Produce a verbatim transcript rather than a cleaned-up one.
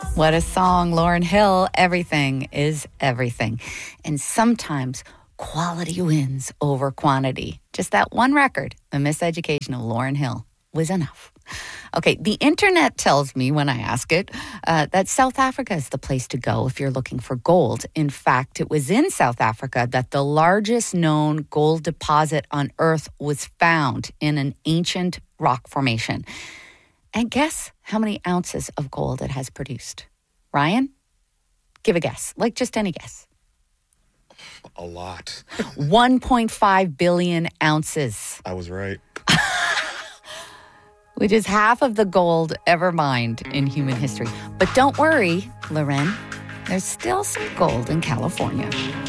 What a song, Lauryn Hill. Everything is everything. And sometimes quality wins over quantity. Just that one record, The Miseducation of Lauryn Hill, was enough. Okay, the internet tells me when I ask it uh, that South Africa is the place to go if you're looking for gold. In fact, it was in South Africa that the largest known gold deposit on Earth was found in an ancient rock formation. And guess how many ounces of gold it has produced? Ryan, give a guess, like just any guess. A lot. one point five billion ounces. I was right. Which is half of the gold ever mined in human history. But don't worry, Loren, there's still some gold in California.